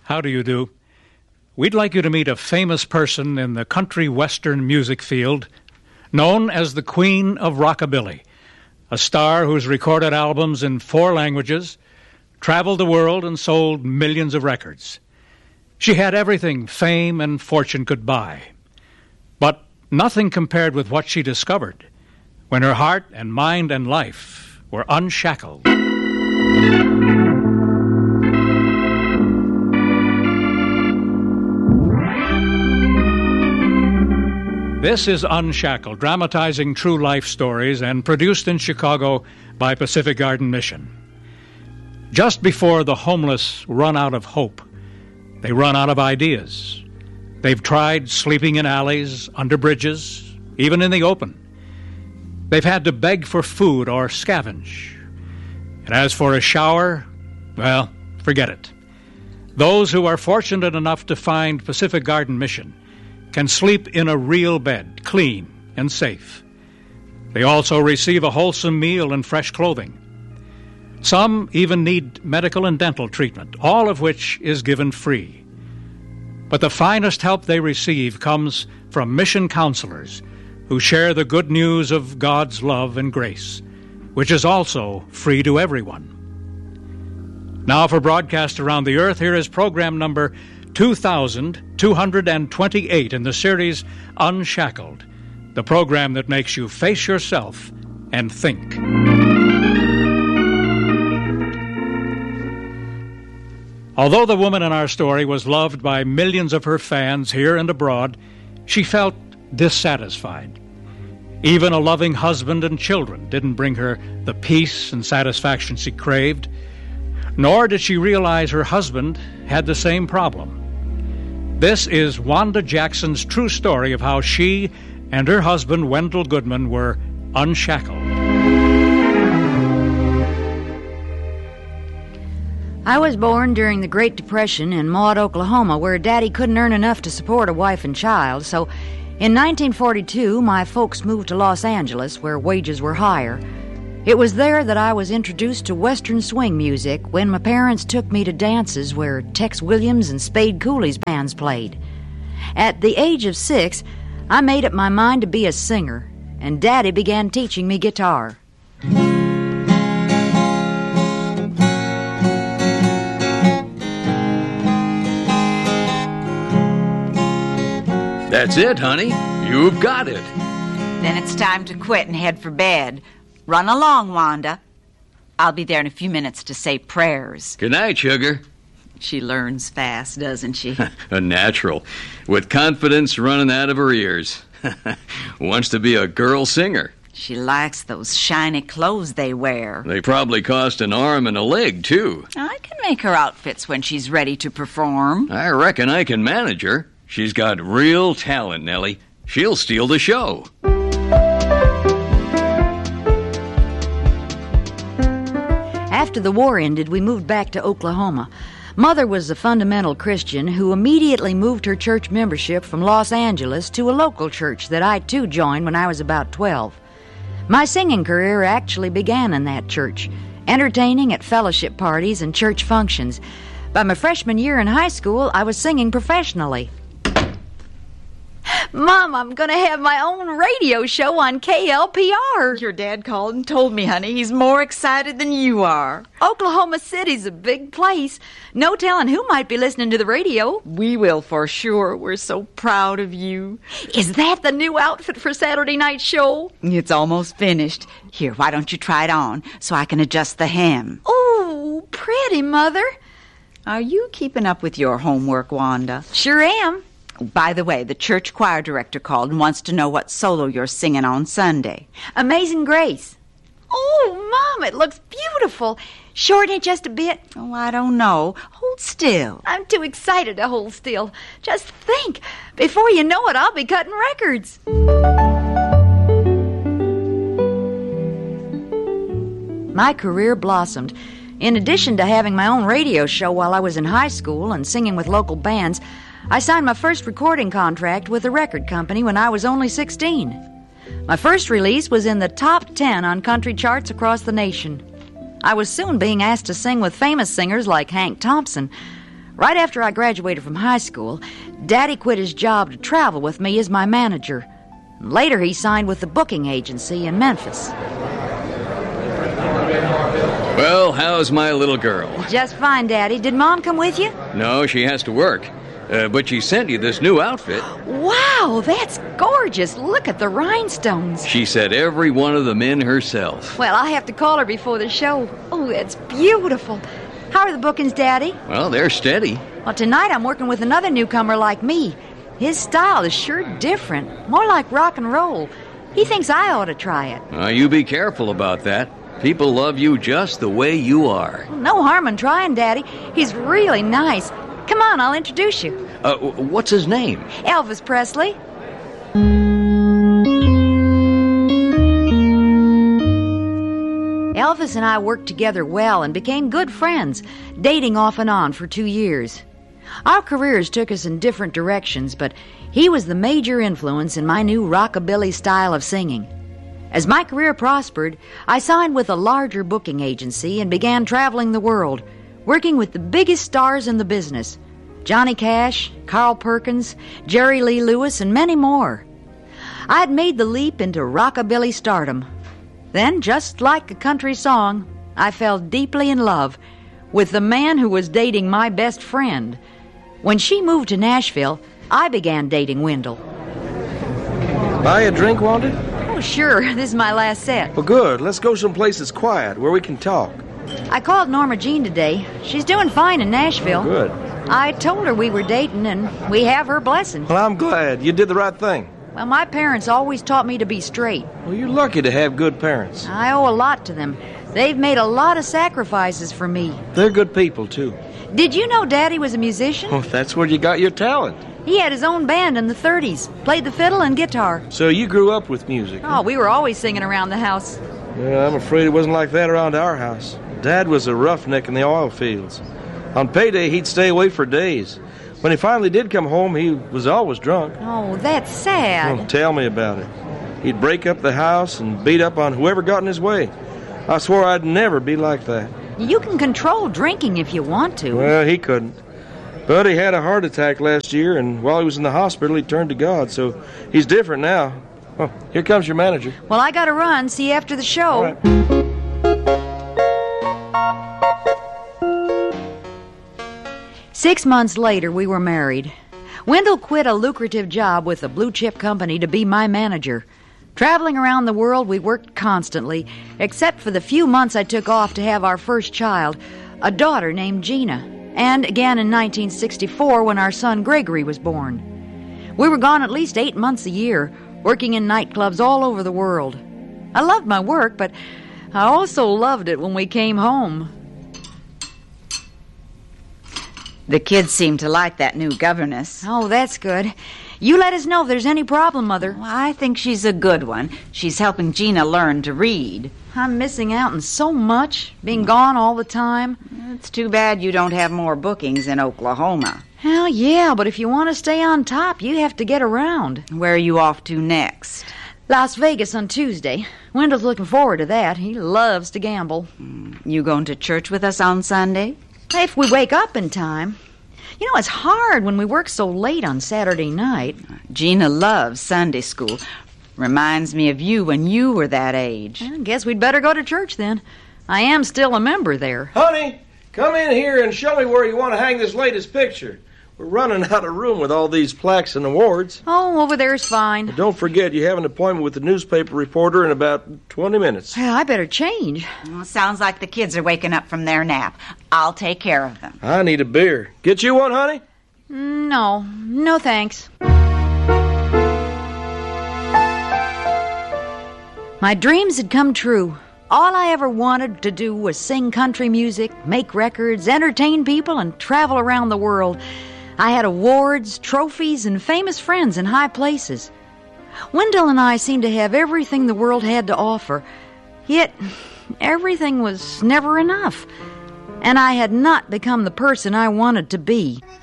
How do you do? We'd like you to meet a famous person in the country western music field, known as the Queen of Rockabilly, a star who's recorded albums in 4 languages, traveled the world, and sold millions of records. She had everything fame and fortune could buy, but nothing compared with what she discovered when her heart and mind and life were unshackled. This is Unshackled, dramatizing true life stories and produced in Chicago by Pacific Garden Mission. Just before the homeless run out of hope, they run out of ideas. They've tried sleeping in alleys, under bridges, even in the open. They've had to beg for food or scavenge. And as for a shower, well, forget it. Those who are fortunate enough to find Pacific Garden Mission can sleep in a real bed, clean and safe. They also receive a wholesome meal and fresh clothing. Some even need medical and dental treatment, all of which is given free. But the finest help they receive comes from mission counselors who share the good news of God's love and grace, which is also free to everyone. Now for broadcast around the earth, here is program number 2,228 in the series Unshackled, the program that makes you face yourself and think. Although the woman in our story was loved by millions of her fans here and abroad, she felt dissatisfied. Even a loving husband and children didn't bring her the peace and satisfaction she craved, nor did she realize her husband had the same problem. This is Wanda Jackson's true story of how she and her husband, Wendell Goodman, were unshackled. I was born during the Great Depression in Maud, Oklahoma, where Daddy couldn't earn enough to support a wife and child, so in 1942, my folks moved to Los Angeles, where wages were higher. It was there that I was introduced to Western swing music when my parents took me to dances where Tex Williams and Spade Cooley's bands played. At the age of 6, I made up my mind to be a singer, and Daddy began teaching me guitar. That's it, honey. You've got it. Then it's time to quit and head for bed. Run along, Wanda. I'll be there in a few minutes to say prayers. Good night, sugar. She learns fast, doesn't she? A natural. With confidence running out of her ears. Wants to be a girl singer. She likes those shiny clothes they wear. They probably cost an arm and a leg, too. I can make her outfits when she's ready to perform. I reckon I can manage her. She's got real talent, Nellie. She'll steal the show. After the war ended, we moved back to Oklahoma. Mother was a fundamental Christian who immediately moved her church membership from Los Angeles to a local church that I, too, joined when I was about 12. My singing career actually began in that church, entertaining at fellowship parties and church functions. By my freshman year in high school, I was singing professionally. Mom, I'm going to have my own radio show on KLPR. Your dad called and told me, honey. He's more excited than you are. Oklahoma City's a big place. No telling who might be listening to the radio. We will for sure. We're so proud of you. Is that the new outfit for Saturday night show? It's almost finished. Here, why don't you try it on so I can adjust the hem? Oh, pretty, Mother. Are you keeping up with your homework, Wanda? Sure am. By the way, the church choir director called and wants to know what solo you're singing on Sunday. Amazing Grace. Oh, Mom, it looks beautiful. Shorten it just a bit. Oh, I don't know. Hold still. I'm too excited to hold still. Just think, before you know it, I'll be cutting records. My career blossomed. In addition to having my own radio show while I was in high school and singing with local bands, I signed my first recording contract with a record company when I was only 16. My first release was in the top 10 on country charts across the nation. I was soon being asked to sing with famous singers like Hank Thompson. Right after I graduated from high school, Daddy quit his job to travel with me as my manager. Later, he signed with the booking agency in Memphis. Well, how's my little girl? Just fine, Daddy. Did Mom come with you? No, she has to work. But she sent you this new outfit. Wow, that's gorgeous. Look at the rhinestones. She set every one of them in herself. Well, I'll have to call her before the show. Oh, that's beautiful. How are the bookings, Daddy? Well, they're steady. Well, tonight I'm working with another newcomer like me. His style is sure different, more like rock and roll. He thinks I ought to try it. You be careful about that. People love you just the way you are. No harm in trying, Daddy. He's really nice. Come on, I'll introduce you. What's his name? Elvis Presley. Elvis and I worked together well and became good friends, dating off and on for 2 years. Our careers took us in different directions, but he was the major influence in my new rockabilly style of singing. As my career prospered, I signed with a larger booking agency and began traveling the world, working with the biggest stars in the business: Johnny Cash, Carl Perkins, Jerry Lee Lewis, and many more. I had made the leap into rockabilly stardom. Then, just like a country song, I fell deeply in love with the man who was dating my best friend. When she moved to Nashville, I began dating Wendell. Buy a drink, Wanda? Oh, sure. This is my last set. Well, good. Let's go someplace that's quiet, where we can talk. I called Norma Jean today. She's doing fine in Nashville. Good. I told her we were dating, and we have her blessing. Well, I'm glad. You did the right thing. Well, my parents always taught me to be straight. Well, you're lucky to have good parents. I owe a lot to them. They've made a lot of sacrifices for me. They're good people, too. Did you know Daddy was a musician? Well, that's where you got your talent. He had his own band in the 30s, played the fiddle and guitar. So you grew up with music. Oh, we were always singing around the house. Well, I'm afraid it wasn't like that around our house. Dad was a roughneck in the oil fields. On payday, he'd stay away for days. When he finally did come home, he was always drunk. Oh, that's sad. Oh, tell me about it. He'd break up the house and beat up on whoever got in his way. I swore I'd never be like that. You can control drinking if you want to. Well, he couldn't. But he had a heart attack last year, and while he was in the hospital, he turned to God, so he's different now. Oh, here comes your manager. Well, I gotta run. See you after the show. All right. 6 months later, we were married. Wendell quit a lucrative job with a blue-chip company to be my manager. Traveling around the world, we worked constantly, except for the few months I took off to have our first child, a daughter named Gina, and again in 1964 when our son Gregory was born. We were gone at least 8 months a year, working in nightclubs all over the world. I loved my work, but I also loved it when we came home. The kids seem to like that new governess. Oh, that's good. You let us know if there's any problem, Mother. Well, I think she's a good one. She's helping Gina learn to read. I'm missing out on so much, being gone all the time. It's too bad you don't have more bookings in Oklahoma. Hell, yeah, but if you want to stay on top, you have to get around. Where are you off to next? Las Vegas on Tuesday. Wendell's looking forward to that. He loves to gamble. You going to church with us on Sunday? If we wake up in time. You know, it's hard when we work so late on Saturday night. Gina loves Sunday school. Reminds me of you when you were that age. I guess we'd better go to church then. I am still a member there. Honey, come in here and show me where you want to hang this latest picture. We're running out of room with all these plaques and awards. Oh, over there's fine. But don't forget, you have an appointment with the newspaper reporter in about 20 minutes. Well, I better change. Well, sounds like the kids are waking up from their nap. I'll take care of them. I need a beer. Get you one, honey? No thanks. My dreams had come true. All I ever wanted to do was sing country music, make records, entertain people, and travel around the world. I had awards, trophies, and famous friends in high places. Wendell and I seemed to have everything the world had to offer, yet everything was never enough, and I had not become the person I wanted to be.